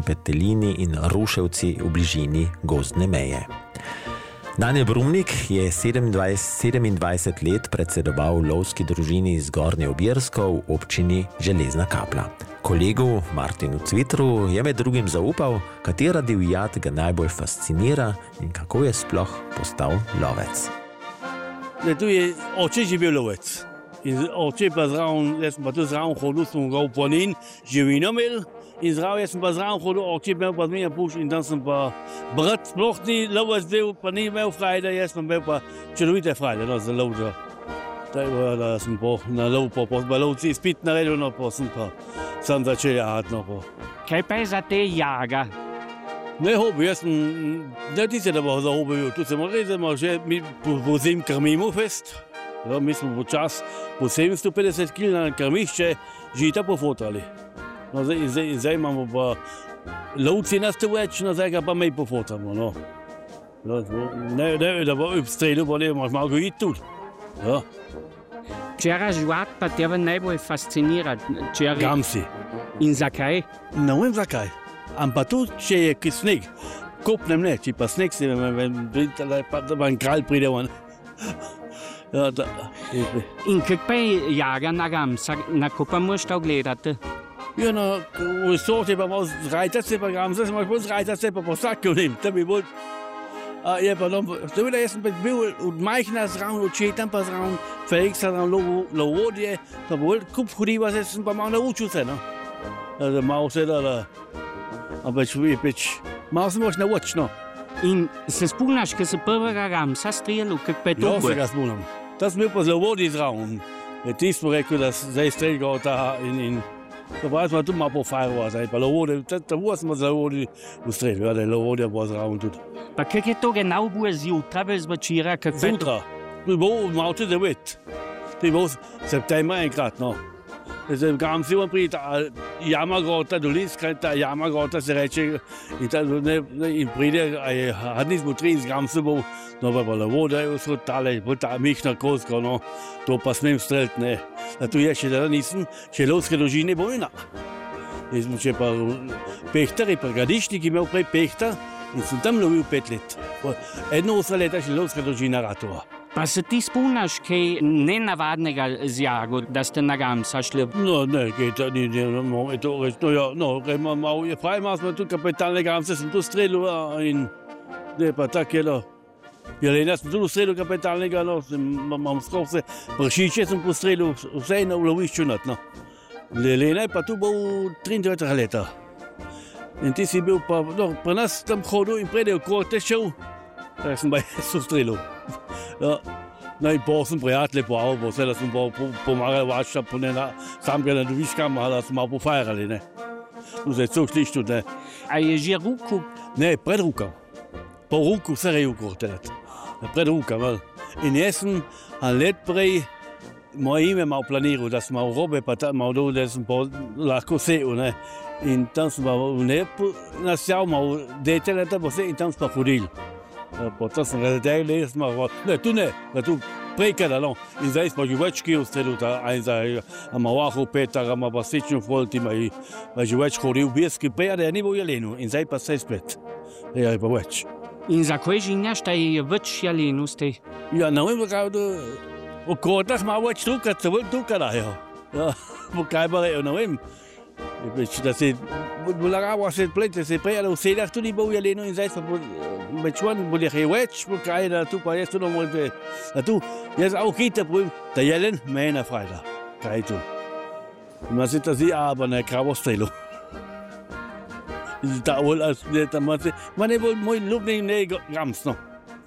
Petelini in Ruševci v bližini gozdne meje. Daniel Brumnik je 27 let predsedoval lovski družini z Gornje Objersko v občini Železna Kapla. Kolegu Martinu Cvitru je med drugim zaupal, katera divjad ga najbolj fascinira in kako je sploh postal lovec. Tu je oče že bil lovec. In oče pa zraven, jaz sem pa tu zraven hodil, sem ga v planin živino imel in zraven sem pa zraven hodil, oče imel pa zmija puš in tam sem pa brat sploh ni lovec bil, pa ni imel frajde, jaz sem imel pa čudovite frajde, no, za lovca. Da sem pa na lov, pa lovci spit naredil, no, pa sem pa sam začel jahati, no, pa. Kaj pa je za te jaga? Ne hobi, jaz sem, ne ti se da bo za hobi bil, tu se mo rezemo, že mi po zim krmimo fest. Ja, mi smo počas po 750 kg na krmišče žita pofotrali. No, zdaj imamo pa lovci nas tu več, no, zdaj ga pa mi pofotramo, no. Ne, da bo obstrelil, pa ne bomo malo gojiti tudi. Ja. Čera živat pa tebe najbolj fascinira? Gamsi. In zakaj? Ne vem zakaj. Ampak tu, če je sneg, kopnem ne, če pa sneg se da pa en kralj pride van. Ja, in kako pa je jaga na gamsa, na ko pa moš to gledati? Ja, no, v sorti pa malo zrajtati se pa gamsa, se imaš bolj zrajtati se pa po vsakem njim, to bi bolj. Je pa no, seveda jaz sem bil od majhna zraven, od četam pa zraven, Feliksa zraven lovodje, pa bolj kup hodiva, zdaj sem pa malo naučil se, no. Da malo se da, ampak malo se moš naučiti, no. In se spomnaš, ko se prvega gamsa strelil, kako pa je to bilo? Ja, se ga spomnam. Ta sem bil pa z lovodji zraven. Ti smo rekel, da zdaj streljal ta in pa smo tudi malo pofajrova, zdaj pa lovodje, tako smo z lovodji ustrelili, da je lovodja pa zraven tudi. Pa kako je to genau bilo zjutraj, bez večera? Zjutraj. To je bilo malo čez 9. To je bilo septembra enkrat, no. Zdaj gamsi vam pride ta Jamagota, dolinska, ta Jamagota se reče, in pride, nismo 30 gamsov bol, no pa lovoda je vsod tale, ta Mihna Koska, no, to pa smem streliti, ne. A tu je še da nisem, še lovske družine bojna. Nisem še pa pehtar, pa gradišnik imel prej pehtar in sem tam lovil 5 let. 8 leta še lovska družina ratova. Pa se ti spomnaš kaj nenavadnega z jago, da ste na gamsa šli? No, ne, kaj to ni, pravi malo smo tu kapitalne gamse, sem tu strelil in ne, pa tak je, no. Jelena sem tu strelil kapitalnega, no, imam skoro vse, pršiče sem postrelil, vse na lovišču not, no. Jelena je pa tu bil 93 leta. In ti si bil pa, no, pa nas tam hodil in predel kote šel, tak sem pa jaz ustrelil. Ja, no in pa sem prijatelje poval, vse da sem pomagal vača, sam ga na doviškam, da sem malo pofajrali, ne. Tu zdaj cel šliš tudi, ne. A je že ruku? Ne, pred rukam. Po ruku vse reju kortelet. Pred rukam, vel. In jaz sem let prej moje ime malo planiral, da sem malo robe, pa tam malo dol, da sem pa lahko sejil, ne. In tam sem pa nasjal malo deteleta, in tam sem pa hodil. Potem sem razdelil, ne, tu ne, da tu prekada, no. In zdaj smo že več kil strelil, ima vaho petar, ima pa sečno folt, ima že več hodil v Birski, prej da je ni bil jelenu, in zdaj pa se spet. Je pa več. In zakaj žinjaš, da je več jelenu stej? Ja, ne vem, zakaj, v kotah ima več tukaj, se bolj tukaj dajo. Ja, kaj pa rejo, ne vem. Da se bolagava se plete, se prej, da v sedah tudi bo v jelenu in zdaj pa več van, bolje je več, kaj da tu pa jaz tudi morate, da tu, jaz avkite povem, da jelen me je na frajda, kaj je tu. Man se ta zdi, pa ne kravo strelu. Da man je bolj moj ljubnik, ne gams, no.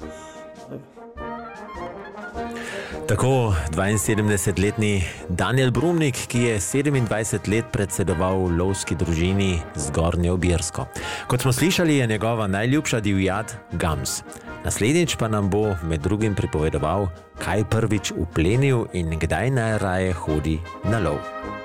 Tako 72-letni Daniel Brumnik, ki je 27 let predsedoval lovski družini z Gornje Objersko. Kot smo slišali, je njegova najljubša divjad gams. Naslednjič pa nam bo med drugim pripovedoval, kaj prvič uplenil in kdaj najraje hodi na lov.